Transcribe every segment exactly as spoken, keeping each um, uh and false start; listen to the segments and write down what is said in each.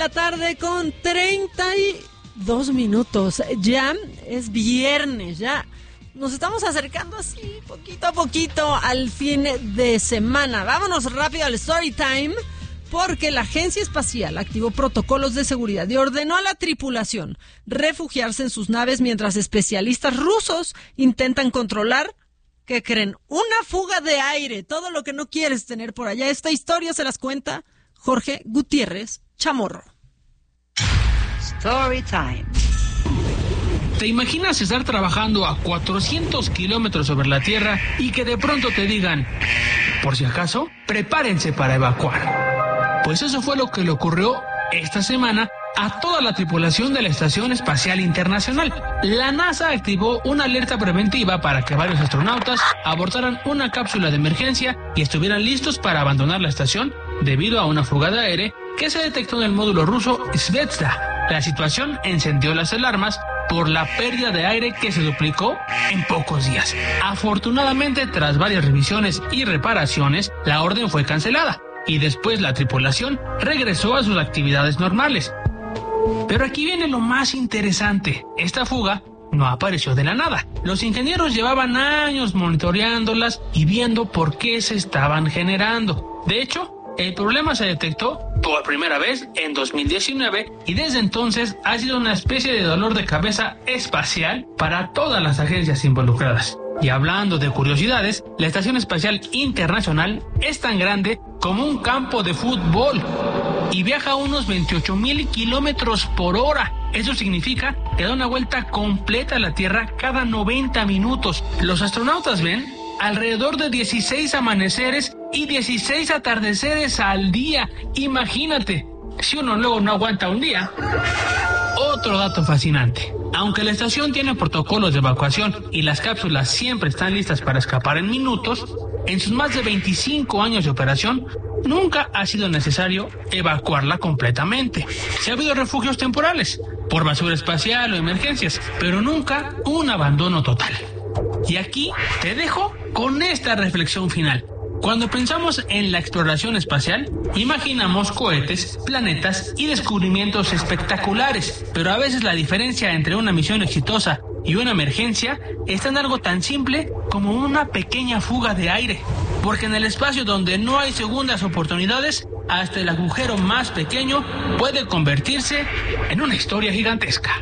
la tarde con treinta y dos minutos. Ya es viernes, ya nos estamos acercando así poquito a poquito al fin de semana. Vámonos rápido al story time, porque la Agencia Espacial activó protocolos de seguridad y ordenó a la tripulación refugiarse en sus naves mientras especialistas rusos intentan controlar, ¿qué creen? Una fuga de aire, todo lo que no quieres tener por allá. Esta historia se las cuenta Jorge Gutiérrez Chamorro. Story time. ¿Te imaginas estar trabajando a cuatrocientos kilómetros sobre la Tierra y que de pronto te digan, por si acaso, prepárense para evacuar? Pues eso fue lo que le ocurrió esta semana a toda la tripulación de la Estación Espacial Internacional. La NASA activó una alerta preventiva para que varios astronautas abortaran una cápsula de emergencia y estuvieran listos para abandonar la estación debido a una fuga de aire que se detectó en el módulo ruso Zvezda. La situación encendió las alarmas por la pérdida de aire que se duplicó en pocos días. Afortunadamente, tras varias revisiones y reparaciones, la orden fue cancelada y después la tripulación regresó a sus actividades normales. Pero aquí viene lo más interesante. Esta fuga no apareció de la nada. Los ingenieros llevaban años monitoreándolas y viendo por qué se estaban generando. De hecho, el problema se detectó por primera vez en dos mil diecinueve y desde entonces ha sido una especie de dolor de cabeza espacial para todas las agencias involucradas. Y hablando de curiosidades, la Estación Espacial Internacional es tan grande como un campo de fútbol y viaja a unos veintiocho mil kilómetros por hora. Eso significa que da una vuelta completa a la Tierra cada noventa minutos. Los astronautas ven alrededor de dieciséis amaneceres y dieciséis atardeceres al día. Imagínate, si uno luego no aguanta un día. Otro dato fascinante. Aunque la estación tiene protocolos de evacuación y las cápsulas siempre están listas para escapar en minutos, en sus más de veinticinco años de operación, nunca ha sido necesario evacuarla completamente. Sí ha habido refugios temporales, por basura espacial o emergencias, pero nunca un abandono total. Y aquí te dejo con esta reflexión final. Cuando pensamos en la exploración espacial, imaginamos cohetes, planetas y descubrimientos espectaculares, pero a veces la diferencia entre una misión exitosa y una emergencia está en algo tan simple como una pequeña fuga de aire, porque en el espacio donde no hay segundas oportunidades, hasta el agujero más pequeño puede convertirse en una historia gigantesca.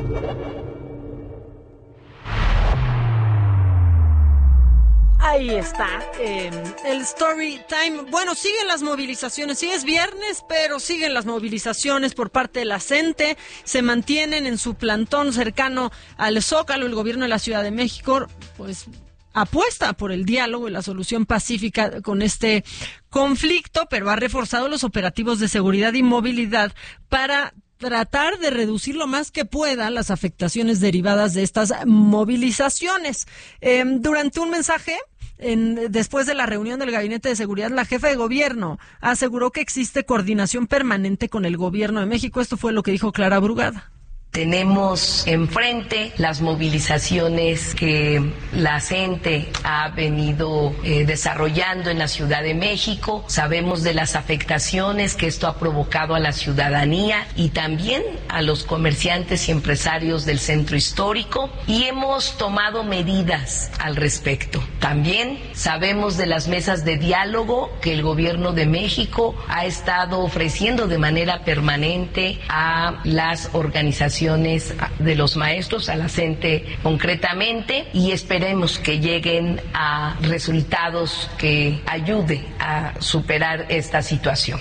Ahí está, eh, el story time. Bueno, siguen las movilizaciones, sí es viernes, pero siguen las movilizaciones por parte de la CENTE, se mantienen en su plantón cercano al Zócalo. El gobierno de la Ciudad de México, pues, apuesta por el diálogo y la solución pacífica con este conflicto, pero ha reforzado los operativos de seguridad y movilidad para tratar de reducir lo más que pueda las afectaciones derivadas de estas movilizaciones. Eh, durante un mensaje, en, después de la reunión del Gabinete de Seguridad, la jefa de gobierno aseguró que existe coordinación permanente con el gobierno de México. Esto fue lo que dijo Clara Brugada. Tenemos enfrente las movilizaciones que la CENTE ha venido eh, desarrollando en la Ciudad de México. Sabemos de las afectaciones que esto ha provocado a la ciudadanía y también a los comerciantes y empresarios del centro histórico, y hemos tomado medidas al respecto. También sabemos de las mesas de diálogo que el Gobierno de México ha estado ofreciendo de manera permanente a las organizaciones de los maestros, a la CENTE concretamente, y esperemos que lleguen a resultados que ayuden a superar esta situación.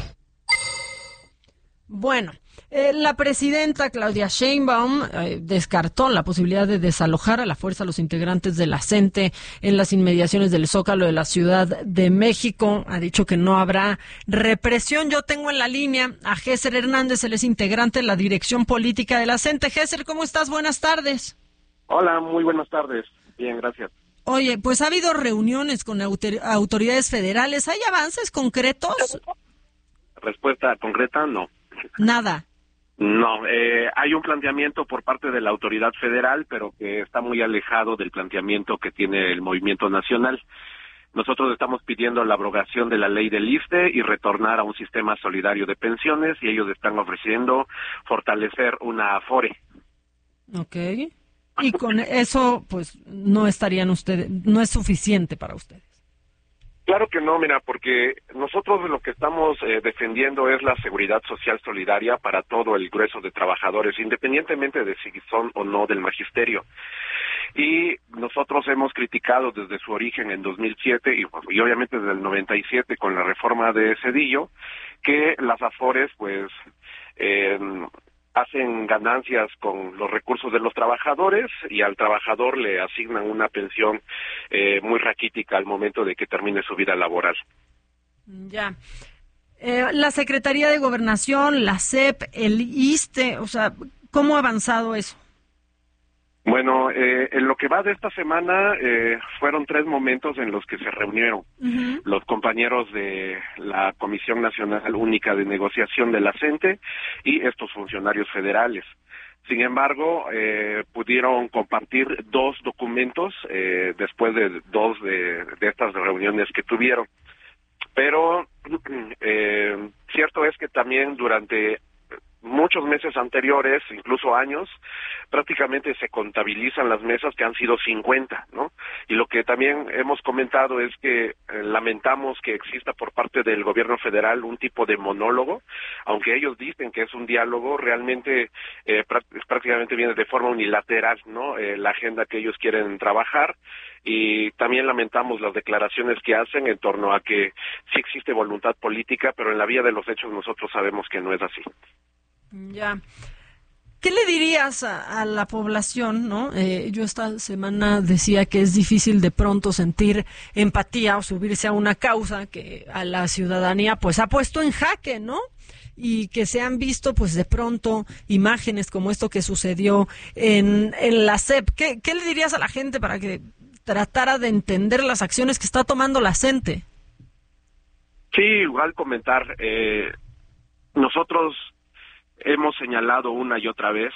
Bueno, eh, la presidenta Claudia Sheinbaum eh, descartó la posibilidad de desalojar a la fuerza a los integrantes de la CENTE en las inmediaciones del Zócalo de la Ciudad de México. Ha dicho que no habrá represión. Yo tengo en la línea a Géser Hernández, él es integrante de la dirección política de la CENTE. Géser, ¿cómo estás? Buenas tardes. Hola, muy buenas tardes. Bien, gracias. Oye, pues ha habido reuniones con autor- autoridades federales. ¿Hay avances concretos? Respuesta concreta, no. Nada. No, eh, hay un planteamiento por parte de la autoridad federal, pero que está muy alejado del planteamiento que tiene el movimiento nacional. Nosotros estamos pidiendo la abrogación de la ley del I S S S T E y retornar a un sistema solidario de pensiones, y ellos están ofreciendo fortalecer una Afore. Okay. Y con eso, pues, no estarían ustedes, no es suficiente para ustedes. Claro que no, mira, porque nosotros lo que estamos eh, defendiendo es la seguridad social solidaria para todo el grueso de trabajadores, independientemente de si son o no del magisterio. Y nosotros hemos criticado desde su origen en dos mil siete y, y obviamente desde el noventa y siete con la reforma de Zedillo, que las Afores, pues, eh, hacen ganancias con los recursos de los trabajadores y al trabajador le asignan una pensión eh, muy raquítica al momento de que termine su vida laboral. Ya. Eh, la Secretaría de Gobernación, la S E P, el I S S S T E, o sea, ¿cómo ha avanzado eso? Bueno, eh, en lo que va de esta semana eh, fueron tres momentos en los que se reunieron uh-huh. los compañeros de la Comisión Nacional Única de Negociación de la CENTE y estos funcionarios federales. Sin embargo, eh, pudieron compartir dos documentos eh, después de dos de, de estas reuniones que tuvieron. Pero eh, cierto es que también durante muchos meses anteriores, incluso años, prácticamente se contabilizan las mesas que han sido cincuenta, ¿no? Y lo que también hemos comentado es que eh, lamentamos que exista por parte del gobierno federal un tipo de monólogo, aunque ellos dicen que es un diálogo, realmente eh, prácticamente viene de forma unilateral, ¿no? Eh, la agenda que ellos quieren trabajar. Y también lamentamos las declaraciones que hacen en torno a que sí existe voluntad política, pero en la vía de los hechos nosotros sabemos que no es así. Ya. ¿Qué le dirías a, a la población, no? Eh, yo esta semana decía que es difícil de pronto sentir empatía o subirse a una causa que a la ciudadanía pues ha puesto en jaque, ¿no? Y que se han visto pues de pronto imágenes como esto que sucedió en, en la S E P. ¿Qué, ¿Qué le dirías a la gente para que tratara de entender las acciones que está tomando la CENTE? Sí, igual comentar, eh, nosotros hemos señalado una y otra vez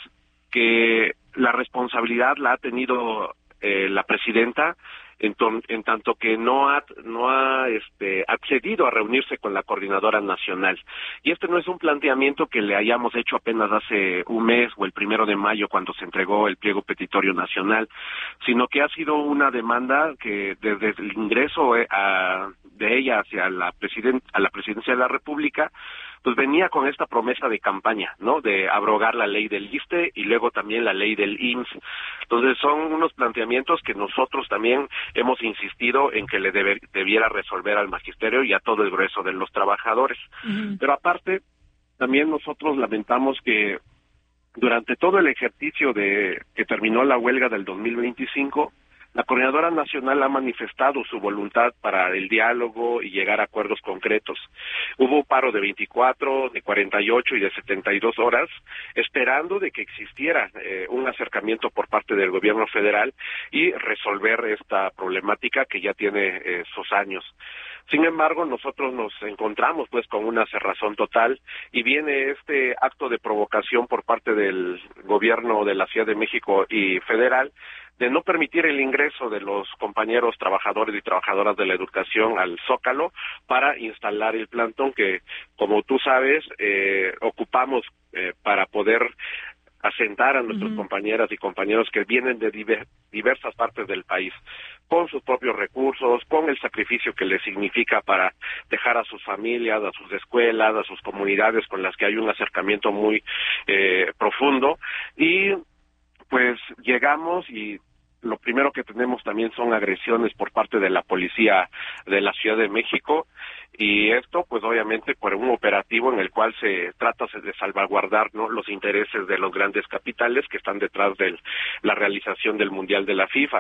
que la responsabilidad la ha tenido eh, la presidenta en, ton, en tanto que no ha no ha este accedido a reunirse con la coordinadora nacional. Y este no es un planteamiento que le hayamos hecho apenas hace un mes o el primero de mayo cuando se entregó el pliego petitorio nacional, sino que ha sido una demanda que desde el ingreso a, de ella hacia la presiden, a la presidencia de la República, pues venía con esta promesa de campaña, ¿no? De abrogar la ley del I S S S T E y luego también la ley del I M S S. Entonces son unos planteamientos que nosotros también hemos insistido en que le debe, debiera resolver al magisterio y a todo el grueso de los trabajadores. Uh-huh. Pero aparte, también nosotros lamentamos que durante todo el ejercicio de que terminó la huelga del dos mil veinticinco, la Coordinadora Nacional ha manifestado su voluntad para el diálogo y llegar a acuerdos concretos. Hubo paro de veinticuatro, de cuarenta y ocho y de setenta y dos horas, esperando de que existiera eh, un acercamiento por parte del gobierno federal y resolver esta problemática que ya tiene eh, sus años. Sin embargo, nosotros nos encontramos pues con una cerrazón total y viene este acto de provocación por parte del gobierno de la Ciudad de México y federal de no permitir el ingreso de los compañeros trabajadores y trabajadoras de la educación al Zócalo para instalar el plantón que, como tú sabes, eh, ocupamos eh, para poder asentar a nuestras uh-huh. compañeras y compañeros que vienen de diver, diversas partes del país, con sus propios recursos, con el sacrificio que les significa para dejar a sus familias, a sus escuelas, a sus comunidades con las que hay un acercamiento muy eh, profundo, y pues llegamos y lo primero que tenemos también son agresiones por parte de la policía de la Ciudad de México, y esto pues obviamente por un operativo en el cual se trata de salvaguardar, ¿no?, los intereses de los grandes capitales que están detrás de la realización del Mundial de la FIFA.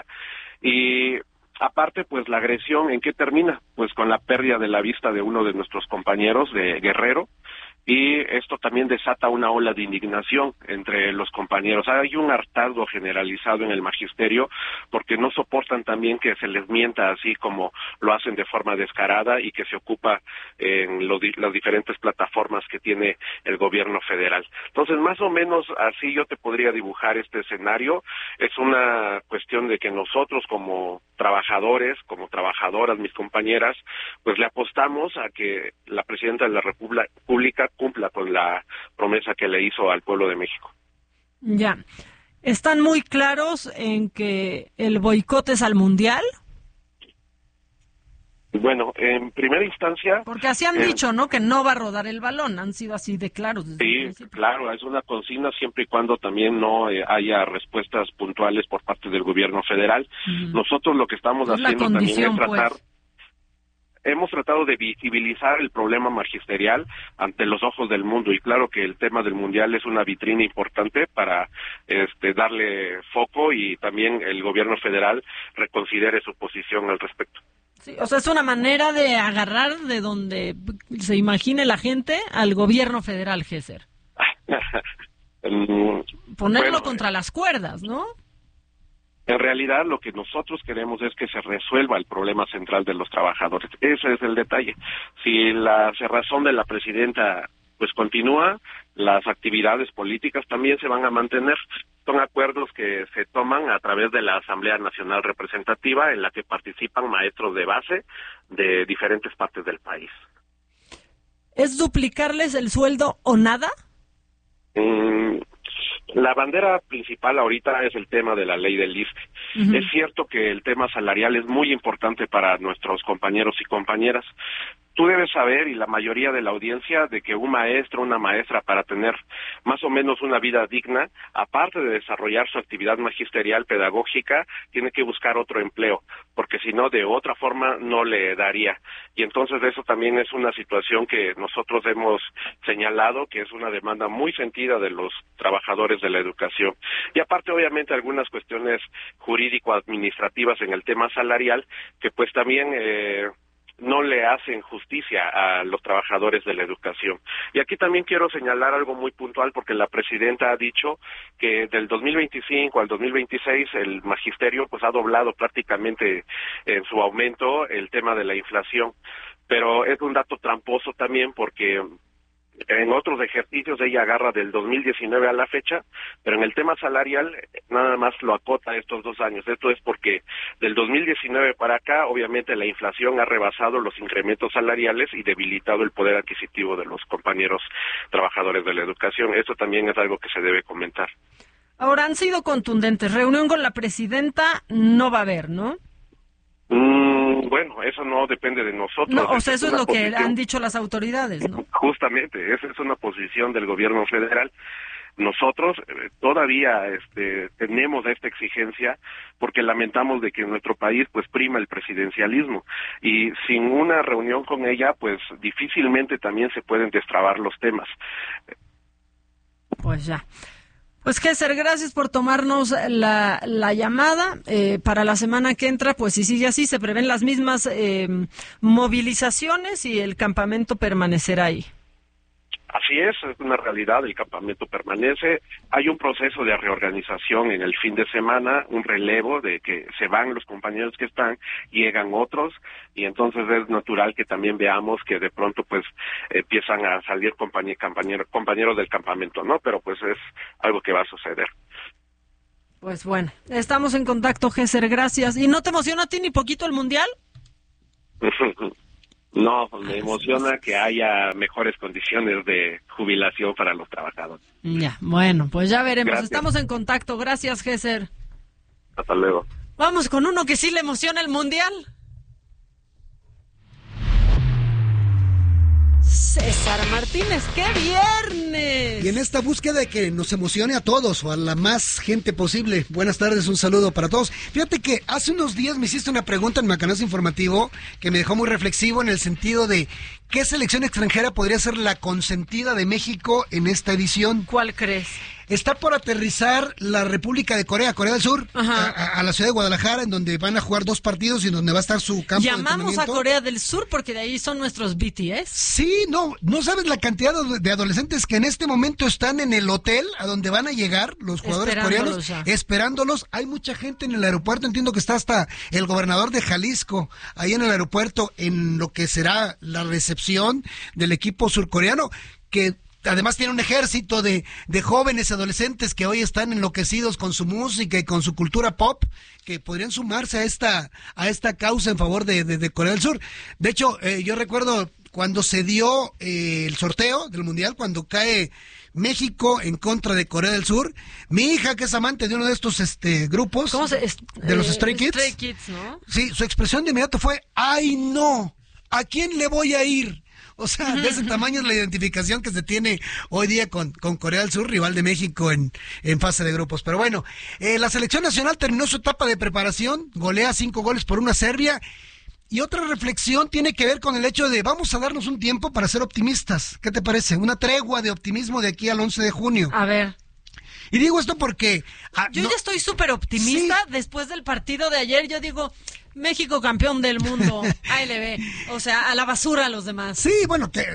Y aparte, pues la agresión, ¿en qué termina? Pues con la pérdida de la vista de uno de nuestros compañeros de Guerrero, y esto también desata una ola de indignación entre los compañeros. Hay un hartazgo generalizado en el magisterio porque no soportan también que se les mienta así como lo hacen de forma descarada y que se ocupa en los, las diferentes plataformas que tiene el gobierno federal. Entonces, más o menos así yo te podría dibujar este escenario. Es una cuestión de que nosotros como trabajadores, como trabajadoras, mis compañeras, pues le apostamos a que la presidenta de la República cumpla con la promesa que le hizo al pueblo de México. Ya. ¿Están muy claros en que el boicot es al Mundial? Bueno, en primera instancia... Porque así han eh, dicho, ¿no? Que no va a rodar el balón. Han sido así de claros. Sí, claro, es una consigna siempre y cuando también no eh, haya respuestas puntuales por parte del gobierno federal. Uh-huh. Nosotros lo que estamos es haciendo también es tratar... Pues. Hemos tratado de visibilizar el problema magisterial ante los ojos del mundo, y claro que el tema del Mundial es una vitrina importante para este, darle foco, y también el gobierno federal reconsidere su posición al respecto. Sí, o sea, es una manera de agarrar de donde se imagine la gente al gobierno federal, Gesser. um, Ponerlo bueno, contra las cuerdas, ¿no? En realidad lo que nosotros queremos es que se resuelva el problema central de los trabajadores. Ese es el detalle. Si la cerrazón de la presidenta pues continúa, las actividades políticas también se van a mantener. Son acuerdos que se toman a través de la Asamblea Nacional Representativa, en la que participan maestros de base de diferentes partes del país. ¿Es duplicarles el sueldo o nada? Mm, La bandera principal ahorita es el tema de la ley del I S S S T E. Uh-huh. Es cierto que el tema salarial es muy importante para nuestros compañeros y compañeras. Tú debes saber, y la mayoría de la audiencia, de que un maestro, una maestra, para tener más o menos una vida digna, aparte de desarrollar su actividad magisterial pedagógica, tiene que buscar otro empleo, porque si no, de otra forma no le daría. Y entonces eso también es una situación que nosotros hemos señalado, que es una demanda muy sentida de los trabajadores de la educación. Y aparte, obviamente, algunas cuestiones jurídico-administrativas en el tema salarial, que pues también... Eh, no le hacen justicia a los trabajadores de la educación. Y aquí también quiero señalar algo muy puntual, porque la presidenta ha dicho que del dos mil veinticinco al dos mil veintiséis el magisterio pues ha doblado prácticamente en su aumento el tema de la inflación, pero es un dato tramposo también, porque en otros ejercicios ella agarra del dos mil diecinueve a la fecha, pero en el tema salarial nada más lo acota estos dos años. Esto es porque del dos mil diecinueve para acá, obviamente la inflación ha rebasado los incrementos salariales y debilitado el poder adquisitivo de los compañeros trabajadores de la educación. Esto también es algo que se debe comentar. Ahora, han sido contundentes. Reunión con la presidenta no va a haber, ¿no? Mm, bueno, eso no depende de nosotros. No, o sea, eso es, es lo posición, que han dicho las autoridades, ¿no? Justamente, esa es una posición del gobierno federal. Nosotros eh, todavía este, tenemos esta exigencia porque lamentamos de que en nuestro país pues prima el presidencialismo, y sin una reunión con ella pues difícilmente también se pueden destrabar los temas. Pues ya. Pues Gesser, gracias por tomarnos la, la llamada. Eh, para la semana que entra, pues si sigue así, se prevén las mismas eh, movilizaciones y el campamento permanecerá ahí. Así es, es una realidad, el campamento permanece. Hay un proceso de reorganización en el fin de semana, un relevo de que se van los compañeros que están, llegan otros, y entonces es natural que también veamos que de pronto pues empiezan a salir compañe- compañeros, compañeros del campamento, ¿no? Pero pues es algo que va a suceder. Pues bueno, estamos en contacto, Gesser, gracias. ¿Y no te emociona a ti ni poquito el Mundial? No, me emociona que haya mejores condiciones de jubilación para los trabajadores. Ya, bueno, pues ya veremos. Gracias. Estamos en contacto. Gracias, Gesser. Hasta luego. Vamos con uno que sí le emociona el Mundial. César Martínez, ¡qué viernes! Y en esta búsqueda de que nos emocione a todos o a la más gente posible. Buenas tardes, un saludo para todos. Fíjate que hace unos días me hiciste una pregunta en Macanazo Informativo que me dejó muy reflexivo en el sentido de ¿qué selección extranjera podría ser la consentida de México en esta edición? ¿Cuál crees? Está por aterrizar la República de Corea, Corea del Sur, a, a la ciudad de Guadalajara, en donde van a jugar dos partidos y en donde va a estar su campo Llamamos de entrenamiento. a Corea del Sur porque de ahí son nuestros B T S. Sí, no, no sabes la cantidad de adolescentes que en este momento están en el hotel a donde van a llegar los jugadores coreanos, ya. esperándolos. Hay mucha gente en el aeropuerto, entiendo que está hasta el gobernador de Jalisco ahí en el aeropuerto en lo que será la recepción del equipo surcoreano, que además tiene un ejército de, de jóvenes adolescentes que hoy están enloquecidos con su música y con su cultura pop, que podrían sumarse a esta, a esta causa en favor de, de, de Corea del Sur. De hecho, eh, yo recuerdo cuando se dio eh, el sorteo del Mundial, cuando cae México en contra de Corea del Sur, mi hija, que es amante de uno de estos este grupos, ¿Cómo se, est de los eh, Stray Kids, Stray Kids, ¿no? Sí, su expresión de inmediato fue, ¡ay no! ¿A quién le voy a ir? O sea, de ese tamaño es la identificación que se tiene hoy día con, con Corea del Sur, rival de México en, en fase de grupos. Pero bueno, eh, la selección nacional terminó su etapa de preparación, golea cinco goles por una Serbia. Y otra reflexión tiene que ver con el hecho de vamos a darnos un tiempo para ser optimistas. ¿Qué te parece? Una tregua de optimismo de aquí al once de junio. A ver. Y digo esto porque... Ah, yo no, ya estoy súper optimista. Sí. Después del partido de ayer, yo digo, México campeón del mundo. Ahí le ve. O sea, a la basura a los demás. Sí, bueno, que...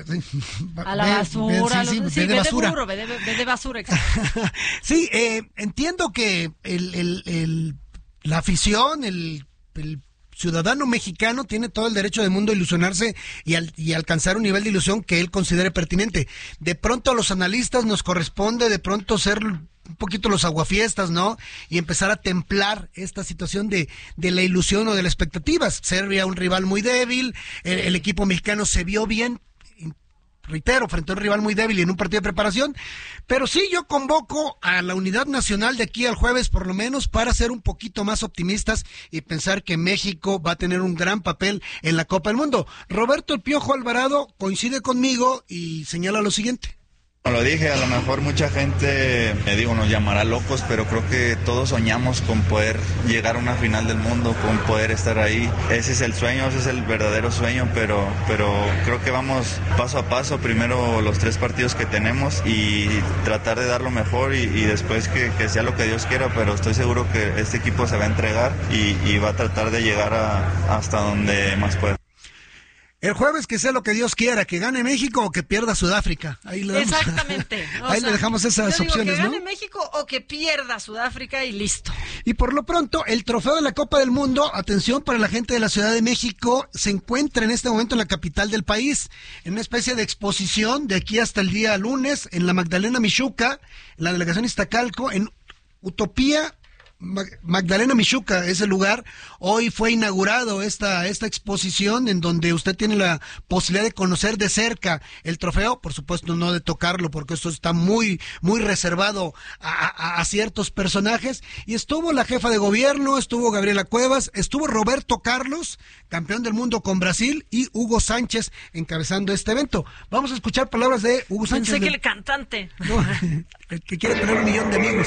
A la basura. Ve, sí, los, sí, sí, de basura. de, burro, ve, de, ve de basura, exacto. Sí, eh, entiendo que el, el, el, la afición, el... el ciudadano mexicano tiene todo el derecho del mundo a ilusionarse y, al, y alcanzar un nivel de ilusión que él considere pertinente. De pronto a los analistas nos corresponde de pronto ser un poquito los aguafiestas, ¿no? Y empezar a templar esta situación de, de la ilusión o de las expectativas. Serbia, un rival muy débil, el, el equipo mexicano se vio bien, reitero, frente a un rival muy débil y en un partido de preparación, pero sí yo convoco a la unidad nacional de aquí al jueves por lo menos para ser un poquito más optimistas y pensar que México va a tener un gran papel en la Copa del Mundo. Roberto El Piojo Alvarado coincide conmigo y señala lo siguiente. Como lo dije, a lo mejor mucha gente, me digo, nos llamará locos, pero creo que todos soñamos con poder llegar a una final del mundo, con poder estar ahí. Ese es el sueño, ese es el verdadero sueño, pero, pero creo que vamos paso a paso, primero los tres partidos que tenemos y tratar de dar lo mejor y, y después que, que sea lo que Dios quiera, pero estoy seguro que este equipo se va a entregar y, y va a tratar de llegar a, hasta donde más pueda. El jueves que sea lo que Dios quiera, que gane México o que pierda Sudáfrica. Ahí le damos, exactamente. Ahí sea, le dejamos esas yo digo opciones, que gane ¿no? México o que pierda Sudáfrica y listo. Y por lo pronto, el trofeo de la Copa del Mundo, atención para la gente de la Ciudad de México, se encuentra en este momento en la capital del país, en una especie de exposición de aquí hasta el día lunes, en la Magdalena Mixhuca, en la delegación Iztacalco, en Utopía Magdalena Mixhuca es el lugar. Hoy fue inaugurado esta, esta exposición en donde usted tiene la posibilidad de conocer de cerca el trofeo, por supuesto no de tocarlo porque esto está muy, muy reservado a, a, a ciertos personajes. Y estuvo la jefa de gobierno, estuvo Gabriela Cuevas, estuvo Roberto Carlos, campeón del mundo con Brasil, y Hugo Sánchez encabezando este evento. Vamos a escuchar palabras de Hugo Sánchez. Pensé que de... el cantante. No, el que quiere tener un millón de amigos.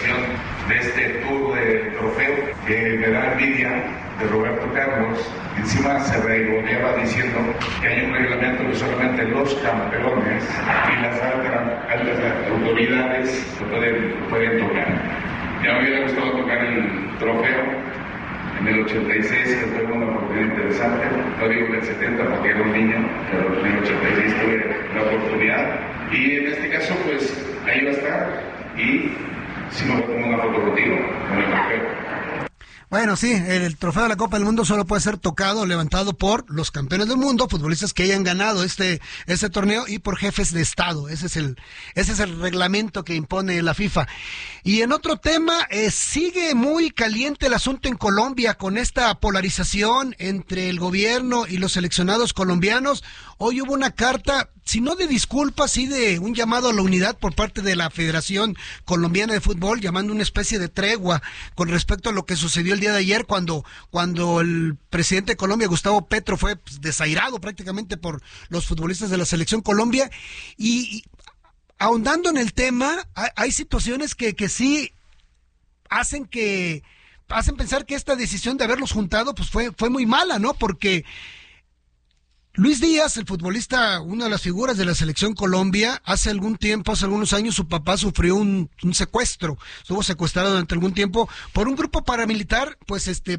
De este tour de trofeo que me da envidia de Roberto Carlos. Encima se regodeaba diciendo que hay un reglamento que solamente los campeones y las altas, altas autoridades lo pueden, lo pueden tocar. Ya me hubiera gustado tocar el trofeo en el ochenta y seis, que fue una oportunidad interesante. No digo que el setenta porque era un niño, pero en el ochenta y seis tuve la oportunidad. Y en este caso, pues ahí va a estar. Y si me voy a tomar una foto contigo, con el trofeo. Bueno, sí, el trofeo de la Copa del Mundo solo puede ser tocado o levantado por los campeones del mundo, futbolistas que hayan ganado este este torneo, y por jefes de Estado. Ese es el ese es el reglamento que impone la FIFA. Y en otro tema, eh, sigue muy caliente el asunto en Colombia con esta polarización entre el gobierno y los seleccionados colombianos. Hoy hubo una carta, si no de disculpas, sí de un llamado a la unidad por parte de la Federación Colombiana de Fútbol, llamando una especie de tregua con respecto a lo que sucedió el día de ayer cuando, cuando el presidente de Colombia, Gustavo Petro, fue pues, desairado prácticamente por los futbolistas de la Selección Colombia. Y, y ahondando en el tema, hay, hay situaciones que, que sí hacen que hacen pensar que esta decisión de haberlos juntado pues fue, fue muy mala, ¿no? Porque Luis Díaz, el futbolista, una de las figuras de la Selección Colombia, hace algún tiempo, hace algunos años, su papá sufrió un, un secuestro, estuvo secuestrado durante algún tiempo por un grupo paramilitar, pues este, pues,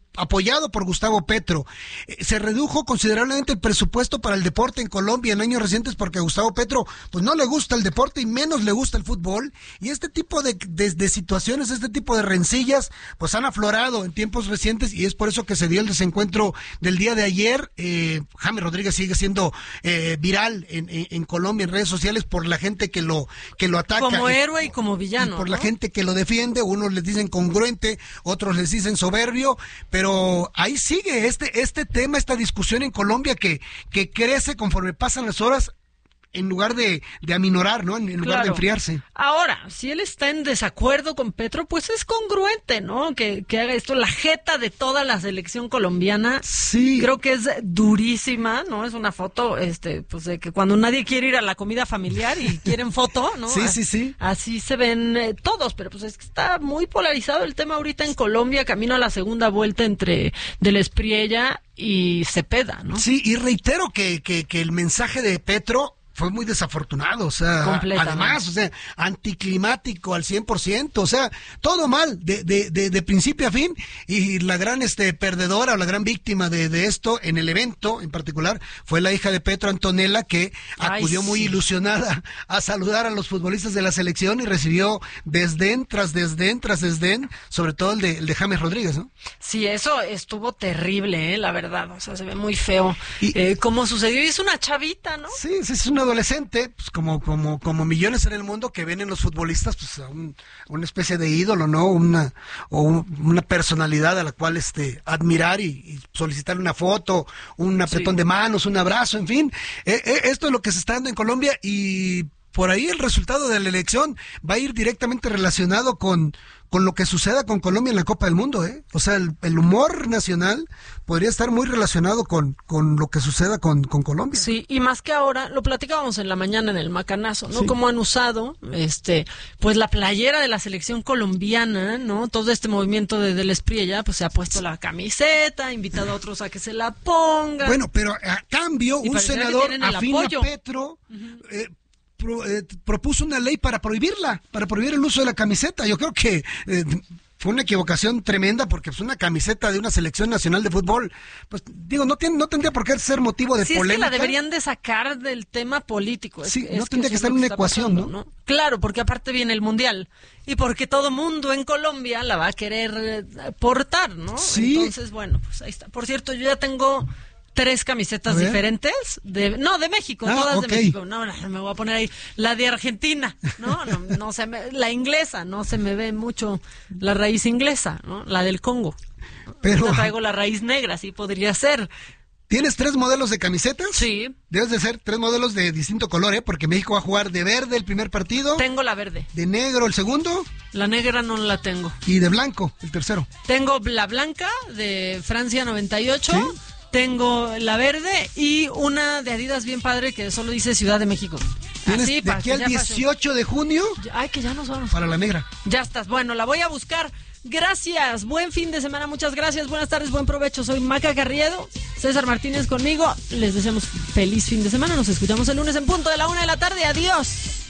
apoyado por Gustavo Petro. Eh, se redujo considerablemente el presupuesto para el deporte en Colombia en años recientes porque a Gustavo Petro pues no le gusta el deporte y menos le gusta el fútbol. Y este tipo de, de, de situaciones, este tipo de rencillas, pues han aflorado en tiempos recientes y es por eso que se dio el desencuentro del día de ayer. Eh, James Rodríguez sigue siendo eh, viral en, en, en Colombia en redes sociales por la gente que lo que lo ataca. Como y, héroe y como villano. Y por ¿no? la gente que lo defiende, unos les dicen congruente, otros les dicen soberbio, pero ahí sigue este este tema, esta discusión en Colombia que, que crece conforme pasan las horas en lugar de, de aminorar, ¿no? En lugar Claro. de enfriarse. Ahora, si él está en desacuerdo con Petro, pues es congruente, ¿no? Que, que haga esto. La jeta de toda la selección colombiana, sí, creo que es durísima, ¿no? Es una foto, este, pues de que cuando nadie quiere ir a la comida familiar y quieren foto, ¿no? Sí, sí, sí. Así se ven eh, todos, pero pues es que está muy polarizado el tema ahorita en Colombia, camino a la segunda vuelta entre Del Espriella y Cepeda, ¿no? Sí, y reitero que, que, que el mensaje de Petro fue muy desafortunado, o sea, además, o sea, anticlimático al cien por ciento, o sea, todo mal, de, de, de, de principio a fin, y la gran este perdedora o la gran víctima de, de esto en el evento en particular fue la hija de Petro, Antonella, que acudió Ay, muy sí. ilusionada a saludar a los futbolistas de la selección y recibió desdén tras desdén tras desdén, sobre todo el de, el de James Rodríguez, ¿no? Sí, eso estuvo terrible, ¿eh? La verdad, o sea, se ve muy feo. Y, eh, ¿cómo sucedió? Y es una chavita, ¿no? Sí, sí, es una adolescente, pues como, como, como millones en el mundo que ven en los futbolistas, pues a un, una especie de ídolo, ¿no? Una, o un, una personalidad a la cual este admirar y, y solicitar una foto, un apretón sí. de manos, un abrazo, en fin. Eh, eh, esto es lo que se está dando en Colombia y por ahí el resultado de la elección va a ir directamente relacionado con, con lo que suceda con Colombia en la Copa del Mundo, ¿eh? O sea, el, el humor nacional podría estar muy relacionado con, con lo que suceda con, con Colombia. Sí, y más que ahora, lo platicábamos en la mañana en el Macanazo, ¿no? Sí. Cómo han usado, este, pues la playera de la selección colombiana, ¿no? Todo este movimiento de Del Espriella, pues se ha puesto la camiseta, ha invitado a otros a que se la pongan. Bueno, pero a cambio, y un senador afín a Petro, uh-huh. eh, Pro, eh, propuso una ley para prohibirla, para prohibir el uso de la camiseta. Yo creo que eh, fue una equivocación tremenda porque pues, una camiseta de una selección nacional de fútbol, pues digo, no tiene, no tendría por qué ser motivo de sí, polémica. Es que la deberían de sacar del tema político. Sí, es, no es tendría que, que estar en una ecuación, pasando, ¿no? ¿no? Claro, porque aparte viene el Mundial y porque todo mundo en Colombia la va a querer portar, ¿no? Sí. Entonces, bueno, pues ahí está. Por cierto, yo ya tengo tres camisetas diferentes, de no, de México, ah, todas okay. de México. No, no, me voy a poner ahí la de Argentina, ¿no? No, no se me, la inglesa, no se me ve mucho la raíz inglesa, ¿no? La del Congo. Pero yo traigo la raíz negra, sí podría ser. ¿Tienes tres modelos de camisetas? Sí. Debes de ser tres modelos de distinto color, ¿eh? Porque México va a jugar de verde el primer partido. Tengo la verde. De negro el segundo. La negra no la tengo. Y de blanco el tercero. Tengo la blanca de Francia noventa y ocho. ¿Sí? Tengo la verde y una de Adidas bien padre que solo dice Ciudad de México. ¿Tienes Así, de aquí al dieciocho de junio? Ay, que ya nos vamos. Para la negra. Ya estás. Bueno, la voy a buscar. Gracias. Buen fin de semana. Muchas gracias. Buenas tardes. Buen provecho. Soy Maca Carriedo. César Martínez conmigo. Les deseamos feliz fin de semana. Nos escuchamos el lunes en punto de la una de la tarde. Adiós.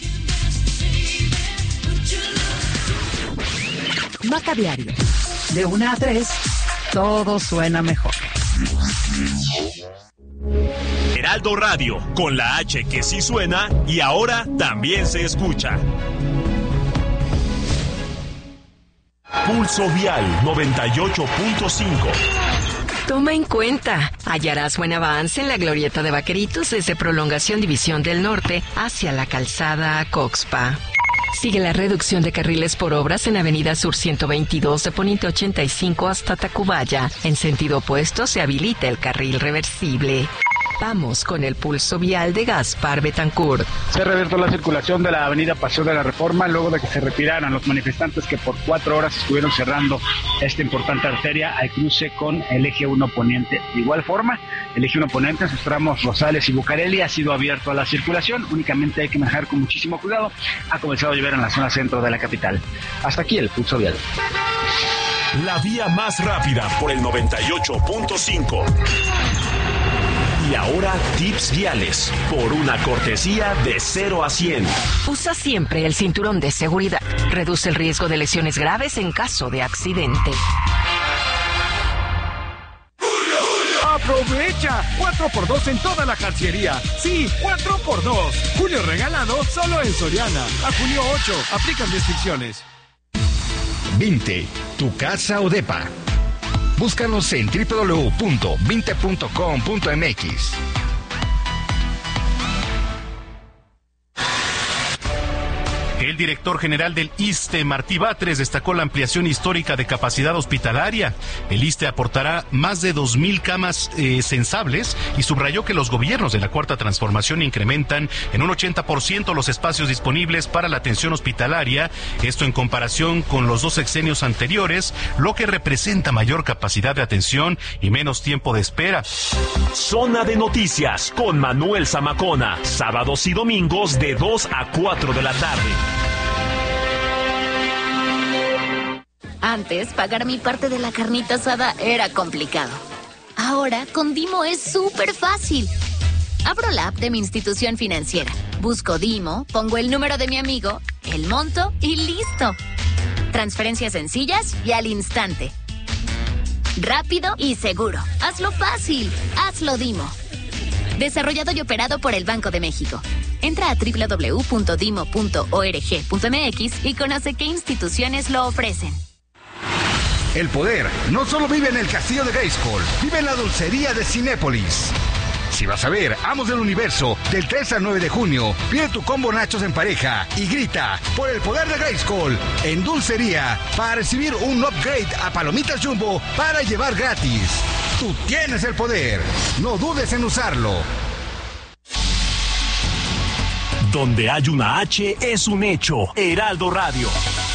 Maca Diario. De una a tres, todo suena mejor. Heraldo Radio, con la H que sí suena y ahora también se escucha. Pulso Vial noventa y ocho punto cinco. Toma en cuenta, hallarás buen avance en la glorieta de Vaqueritos desde Prolongación División del Norte hacia la calzada Coxpa. Sigue la reducción de carriles por obras en Avenida Sur ciento veintidós de Poniente ochenta y cinco hasta Tacubaya. En sentido opuesto se habilita el carril reversible. Vamos con el pulso vial de Gaspar Betancourt. Se revertió la circulación de la avenida Paseo de la Reforma luego de que se retiraran los manifestantes que por cuatro horas estuvieron cerrando esta importante arteria al cruce con el eje uno Poniente. De igual forma, el eje uno Poniente en sus tramos Rosales y Bucareli ha sido abierto a la circulación. Únicamente hay que manejar con muchísimo cuidado. Ha comenzado a llover en la zona centro de la capital. Hasta aquí el pulso vial. La vía más rápida por el noventa y ocho punto cinco. Y ahora tips viales por una cortesía de cero a cien. Usa siempre el cinturón de seguridad. Reduce el riesgo de lesiones graves en caso de accidente. ¡Aprovecha! cuatro por dos en toda la jarciería. Sí, cuatro por dos. Julio regalado solo en Soriana. A junio ocho. Aplican restricciones. Vinte, tu casa o depa. Búscanos en doble u doble u doble u punto vinte punto com punto m x. El director general del ISSSTE, Martí Batres, destacó la ampliación histórica de capacidad hospitalaria. El ISSSTE aportará más de dos mil camas eh, sensables y subrayó que los gobiernos de la Cuarta Transformación incrementan en un ochenta por ciento los espacios disponibles para la atención hospitalaria, esto en comparación con los dos sexenios anteriores, lo que representa mayor capacidad de atención y menos tiempo de espera. Zona de Noticias con Manuel Zamacona, sábados y domingos de dos a cuatro de la tarde. Antes, pagar mi parte de la carnita asada era complicado. Ahora, con Dimo es súper fácil. Abro la app de mi institución financiera, busco Dimo, pongo el número de mi amigo, el monto y listo. Transferencias sencillas y al instante. Rápido y seguro. Hazlo fácil. Hazlo Dimo. Desarrollado y operado por el Banco de México. Entra a doble u doble u doble u punto dimo punto org punto m x y conoce qué instituciones lo ofrecen. El poder no solo vive en el castillo de Grayskull, vive en la dulcería de Cinépolis. Si vas a ver Amos del Universo del tres al nueve de junio, pide tu combo nachos en pareja y grita por el poder de Grayskull en dulcería para recibir un upgrade a palomitas Jumbo para llevar gratis. Tú tienes el poder, no dudes en usarlo. Donde hay una H es un hecho. Heraldo Radio.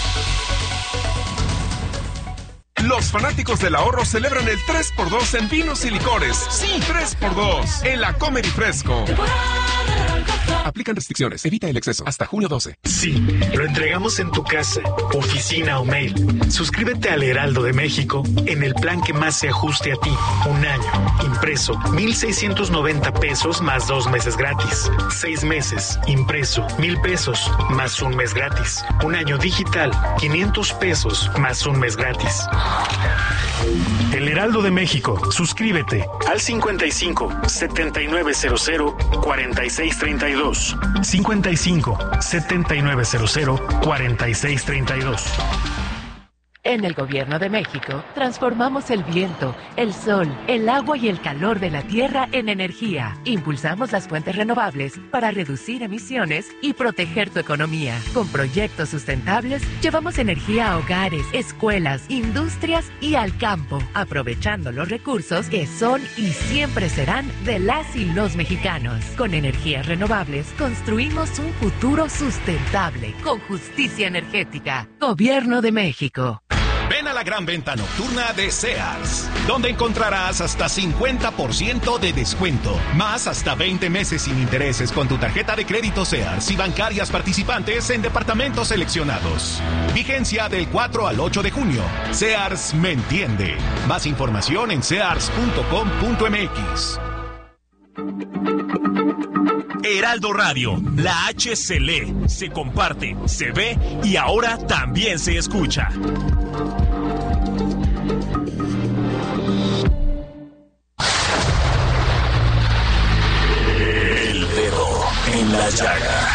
Los fanáticos del ahorro celebran el tres por dos en vinos y licores. Sí, tres por dos en la Comer y Fresco. Aplican restricciones. Evita el exceso. Hasta junio doce. Sí, lo entregamos en tu casa, oficina o mail. Suscríbete al Heraldo de México en el plan que más se ajuste a ti. Un año, impreso, mil seiscientos noventa pesos más dos meses gratis. Seis meses, impreso, mil pesos más un mes gratis. Un año digital, quinientos pesos más un mes gratis. El Heraldo de México. Suscríbete al cincuenta y cinco, setenta y nueve cero cero, cuarenta y seis treinta y dos. cincuenta y cinco, setenta y nueve cero cero, cuarenta y seis treinta y dos. En el Gobierno de México, transformamos el viento, el sol, el agua y el calor de la tierra en energía. Impulsamos las fuentes renovables para reducir emisiones y proteger tu economía. Con proyectos sustentables, llevamos energía a hogares, escuelas, industrias y al campo, aprovechando los recursos que son y siempre serán de las y los mexicanos. Con energías renovables, construimos un futuro sustentable, con justicia energética. Gobierno de México. Ven a la gran venta nocturna de Sears, donde encontrarás hasta cincuenta por ciento de descuento, más hasta veinte meses sin intereses con tu tarjeta de crédito Sears y bancarias participantes en departamentos seleccionados. Vigencia del cuatro al ocho de junio. Sears me entiende. Más información en sears punto com punto m x. Heraldo Radio, la H se lee, se comparte, se ve y ahora también se escucha. El dedo en la llaga.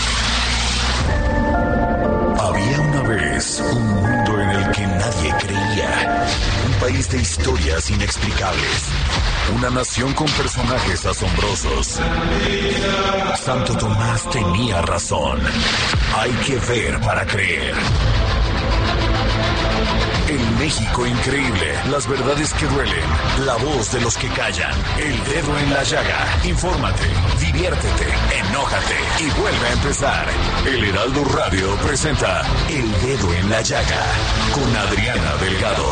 Había una vez un mundo en el que nadie creía. Un país de historias inexplicables. Una nación con personajes asombrosos. Santo Tomás tenía razón. Hay que ver para creer. El México increíble. Las verdades que duelen. La voz de los que callan. El dedo en la llaga. Infórmate, diviértete, enójate y vuelve a empezar. El Heraldo Radio presenta El Dedo en la Llaga con Adriana Delgado.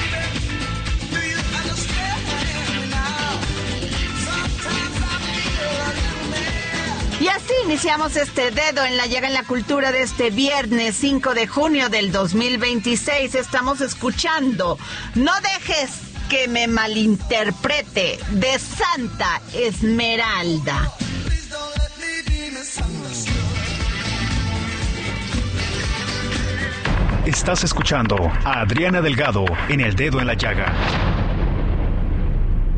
Y así iniciamos este Dedo en la Llaga en la cultura de este viernes cinco de junio del dos mil veintiséis. Estamos escuchando No dejes que me malinterprete, de Santa Esmeralda. Estás escuchando a Adriana Delgado en El Dedo en la Llaga.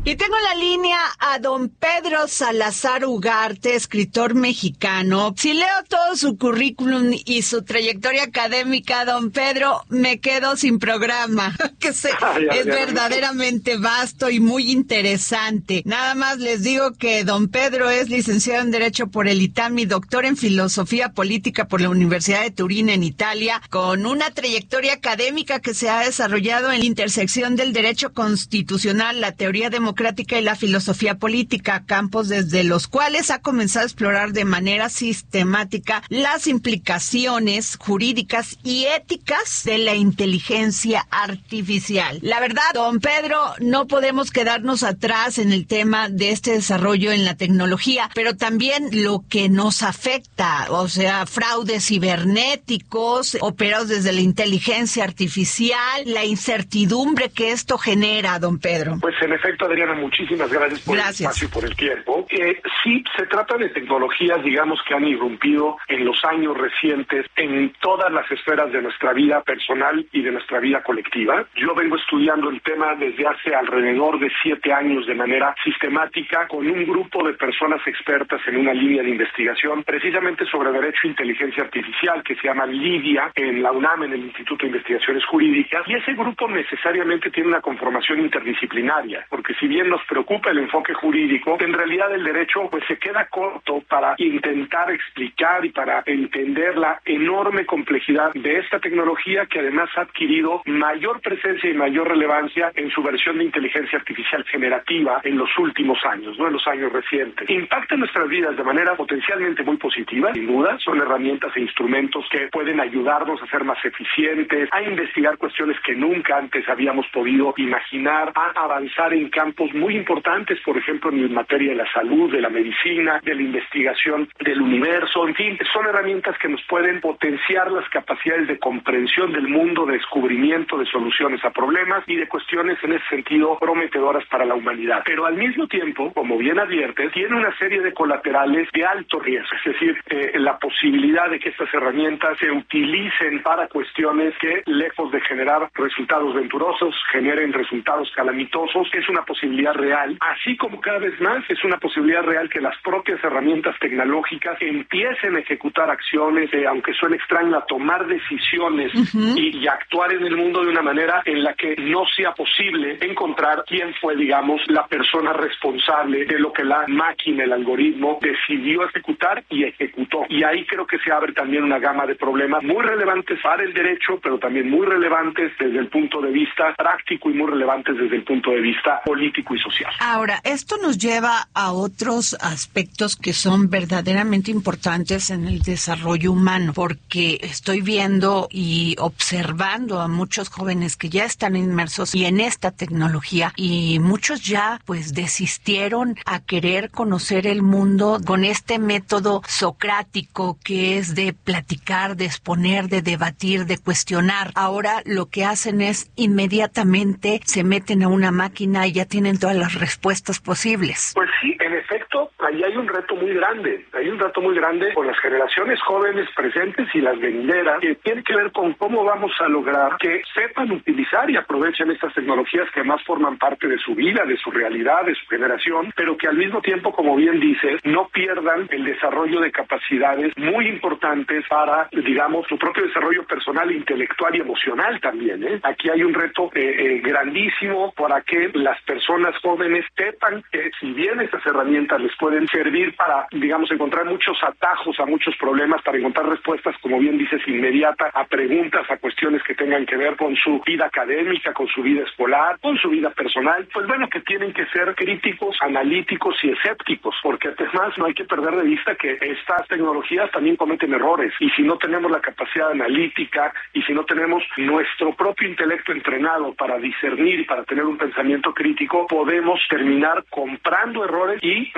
Y tengo en la línea a don Pedro Salazar Ugarte, escritor mexicano. Si leo todo su currículum y su trayectoria académica, don Pedro, me quedo sin programa, que se, ay, ay, es ay, verdaderamente ay. vasto y muy interesante. Nada más les digo que don Pedro es licenciado en Derecho por el ITAMI, doctor en Filosofía Política por la Universidad de Turín en Italia, con una trayectoria académica que se ha desarrollado en la intersección del derecho constitucional, la teoría democrática y la filosofía política, campos desde los cuales ha comenzado a explorar de manera sistemática las implicaciones jurídicas y éticas de la inteligencia artificial. La verdad, don Pedro, no podemos quedarnos atrás en el tema de este desarrollo en la tecnología, pero también lo que nos afecta, o sea, fraudes cibernéticos operados desde la inteligencia artificial, la incertidumbre que esto genera, don Pedro. Pues en efecto, Adriana, muchísimas gracias por gracias. el espacio y por el tiempo. Eh, sí, se trata de tecnologías, digamos, que han irrumpido en los años recientes en todas las esferas de nuestra vida personal y de nuestra vida colectiva. Yo vengo estudiando el tema desde hace alrededor de siete años de manera sistemática con un grupo de personas expertas en una línea de investigación precisamente sobre derecho e inteligencia artificial que se llama LIDIA en la UNAM, en el Instituto de Investigaciones Jurídicas, y ese grupo necesariamente tiene una conformación interdisciplinaria, porque si bien nos preocupa el enfoque jurídico, en realidad el derecho pues se queda corto para intentar explicar y para entender la enorme complejidad de esta tecnología que además ha adquirido mayor presencia y mayor relevancia en su versión de inteligencia artificial generativa en los últimos años, no en los años recientes. Impacta nuestras vidas de manera potencialmente muy positiva, sin duda, son herramientas e instrumentos que pueden ayudarnos a ser más eficientes, a investigar cuestiones que nunca antes habíamos podido imaginar, a avanzar en campos muy importantes, por ejemplo, en materia de la salud, de la medicina, de la investigación del universo, en fin, son herramientas que nos pueden potenciar las capacidades de comprensión del mundo, de descubrimiento de soluciones a problemas y de cuestiones en ese sentido prometedoras para la humanidad. Pero al mismo tiempo, como bien adviertes, tiene una serie de colaterales de alto riesgo, es decir, eh, la posibilidad de que estas herramientas se utilicen para cuestiones que, lejos de generar resultados venturosos, generen resultados calamitosos, es una posibilidad real, así como cada vez más es una posibilidad real que las propias herramientas tecnológicas empiecen a ejecutar acciones, eh, aunque suene extraño, a tomar decisiones uh-huh. y, y actuar en el mundo de una manera en la que no sea posible encontrar quién fue, digamos, la persona responsable de lo que la máquina, el algoritmo, decidió ejecutar y ejecutó. Y ahí creo que se abre también una gama de problemas muy relevantes para el derecho, pero también muy relevantes desde el punto de vista práctico y muy relevantes desde el punto de vista político y social. Ahora, esto nos lleva a otros aspectos que son verdaderamente importantes en el desarrollo humano, porque estoy viendo y observando a muchos jóvenes que ya están inmersos y en esta tecnología, y muchos ya pues desistieron a querer conocer el mundo con este método socrático que es de platicar, de exponer, de debatir, de cuestionar. Ahora lo que hacen es inmediatamente se meten a una máquina y ya tienen todas las respuestas posibles. Pues sí, en efecto, ahí hay un reto muy grande, hay un reto muy grande con las generaciones jóvenes presentes y las venideras, que tiene que ver con cómo vamos a lograr que sepan utilizar y aprovechen estas tecnologías que más forman parte de su vida, de su realidad, de su generación, pero que al mismo tiempo, como bien dices, no pierdan el desarrollo de capacidades muy importantes para, digamos, su propio desarrollo personal, intelectual y emocional también, ¿eh? Aquí hay un reto eh, eh, grandísimo para que las personas jóvenes sepan que si bien estas herramientas les pueden servir para, digamos, encontrar muchos atajos a muchos problemas, para encontrar respuestas, como bien dices, inmediatas a preguntas, a cuestiones que tengan que ver con su vida académica, con su vida escolar, con su vida personal, pues bueno, que tienen que ser críticos, analíticos y escépticos, porque además no hay que perder de vista que estas tecnologías también cometen errores, y si no tenemos la capacidad analítica y si no tenemos nuestro propio intelecto entrenado para discernir y para tener un pensamiento crítico, podemos terminar comprando errores y reproduciendo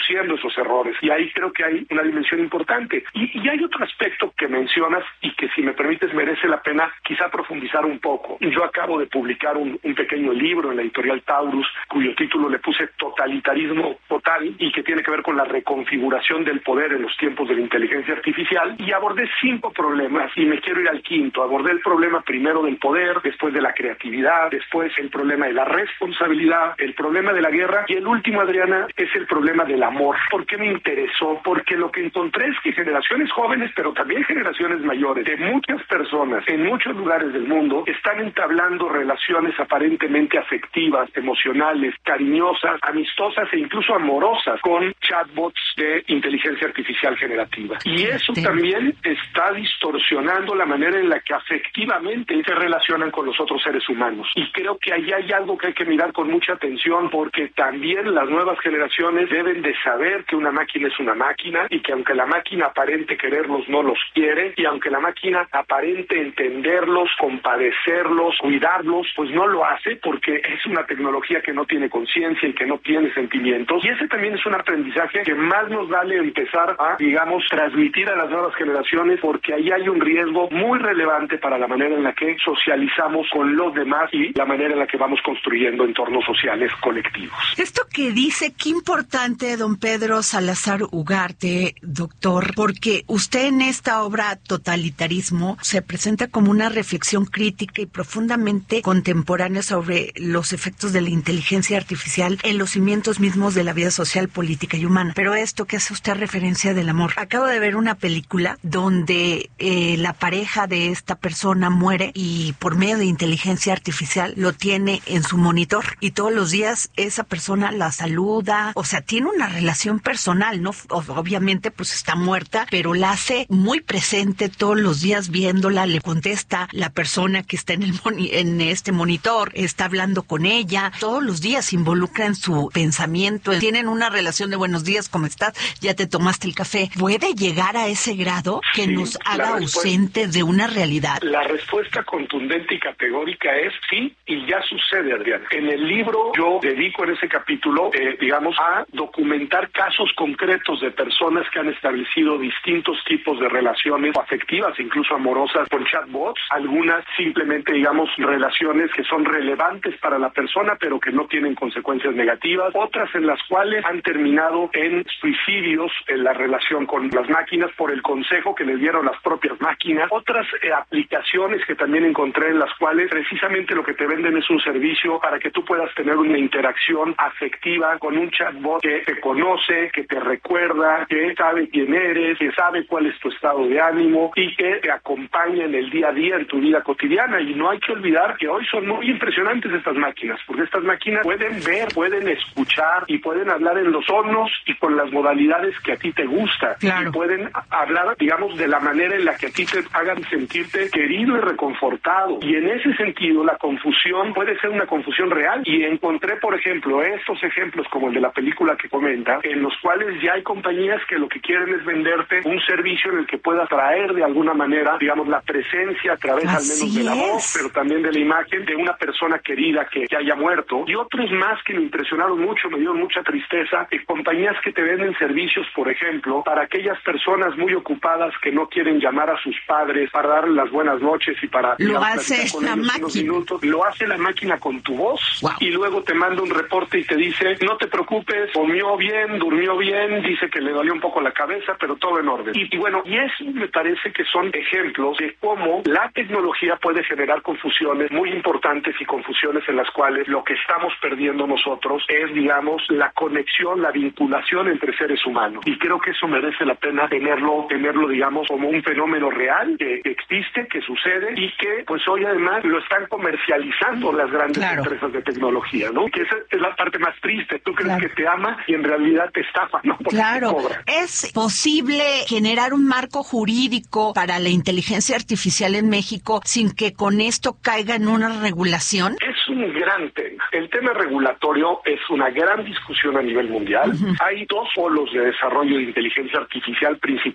reconociendo esos errores. Y ahí creo que hay una dimensión importante. Y, y hay otro aspecto que mencionas y que, si me permites, merece la pena quizá profundizar un poco. Yo acabo de publicar un, un pequeño libro en la editorial Taurus, cuyo título le puse Totalitarismo Total, y que tiene que ver con la reconfiguración del poder en los tiempos de la inteligencia artificial, y abordé cinco problemas, y me quiero ir al quinto. Abordé el problema primero del poder, después de la creatividad, después el problema de la responsabilidad, el problema de la guerra, y el último, Adriana, es el problema del amor. ¿Por qué me interesó? Porque lo que encontré es que generaciones jóvenes, pero también generaciones mayores, de muchas personas en muchos lugares del mundo, están entablando relaciones aparentemente afectivas, emocionales, cariñosas, amistosas e incluso amorosas con chatbots de inteligencia artificial generativa. Y eso también está distorsionando la manera en la que afectivamente se relacionan con los otros seres humanos. Y creo que ahí hay algo que hay que mirar con mucha atención, porque también las nuevas generaciones deben de saber que una máquina es una máquina, y que aunque la máquina aparente quererlos, no los quiere, y aunque la máquina aparente entenderlos, compadecerlos, cuidarlos, pues no lo hace, porque es una tecnología que no tiene conciencia y que no tiene sentimientos. Y ese también es un aprendizaje que más nos vale empezar a, digamos, transmitir a las nuevas generaciones, porque ahí hay un riesgo muy relevante para la manera en la que socializamos con los demás y la manera en la que vamos construyendo entornos sociales colectivos. Esto que dice, qué importante, don Pedro Salazar Ugarte, doctor, porque usted en esta obra Totalitarismo se presenta como una reflexión crítica y profundamente contemporánea sobre los efectos de la inteligencia artificial en los cimientos mismos de la vida social, política y humana. Pero esto que hace usted referencia del amor. Acabo de ver una película donde eh, la pareja de esta persona muere y por medio de inteligencia artificial lo tiene en su monitor, y todos los días esa persona la saluda, o sea, tiene una relación personal, ¿no? Obviamente pues está muerta, pero la hace muy presente todos los días viéndola, le contesta la persona que está en el moni- en este monitor, está hablando con ella, todos los días se involucra en su pensamiento, tienen una relación de buenos días, ¿cómo estás? Ya te tomaste el café. ¿Puede llegar a ese grado que sí, nos haga ausentes de una realidad? La respuesta contundente y categórica es sí, y ya sucede, Adriana. En el libro yo dedico en ese capítulo, eh, digamos, a documentar casos concretos de personas que han establecido distintos tipos de relaciones afectivas, incluso amorosas, con chatbots. Algunas simplemente, digamos, relaciones que son relevantes para la persona, pero que no tienen consecuencias negativas. Otras en las cuales han terminado en suicidios en la relación con las máquinas por el consejo que les dieron las propias máquinas. Otras eh, aplicaciones que también encontré en las cuales precisamente lo que te venden es un servicio para que tú puedas tener una interacción afectiva con un chatbot que te conoce, que te recuerda, que sabe quién eres, que sabe cuál es tu estado de ánimo y que te acompaña en el día a día, en tu vida cotidiana. Y no hay que olvidar que hoy son muy impresionantes estas máquinas, porque estas máquinas pueden ver, pueden escuchar y pueden hablar en los tonos y con las modalidades que a ti te gusta. Claro. Y pueden hablar, digamos, de la manera en la que a ti te hagan sentirte querido y reconfortado. Y en ese sentido, la confusión puede ser una confusión real. Y encontré, por ejemplo, estos ejemplos como el de la película que comenta, en los cuales ya hay compañías que lo que quieren es venderte un servicio en el que puedas traer de alguna manera, digamos, la presencia a través Así al menos de la voz, pero también de la imagen de una persona querida que, que haya muerto. Y otros más que me impresionaron mucho, me dieron mucha tristeza, de compañías que te venden servicios, por ejemplo, para aquellas personas muy ocupadas que no quieren llamar a sus padres para darle las buenas noches y para lo digamos, hace con la máquina. Minutos. Lo hace la máquina con tu voz. Wow. Y luego te manda un reporte y te dice, no te preocupes, comió bien, durmió bien, dice que le dolió un poco la cabeza, pero todo en orden. Y, y bueno, y eso me parece que son ejemplos de cómo la tecnología puede generar confusiones muy importantes y confusiones en las cuales lo que estamos perdiendo nosotros es, digamos, la conexión, la vinculación entre seres humanos. Y creo que eso merece la pena tenerlo, tenerlo, digamos, como un fenómeno real que existe, que sucede y que, pues hoy además lo están comercializando las grandes claro. empresas de tecnología, ¿no? Que esa es la parte más triste. Tú crees claro. que te ama y en realidad te estafa, ¿no? Porque claro. te cobra. ¿Es posible generar un marco jurídico para la inteligencia artificial en México sin que con esto caiga en una regulación? Es un gran tema. El tema regulatorio es una gran discusión a nivel mundial. Uh-huh. Hay dos polos de desarrollo de inteligencia artificial principales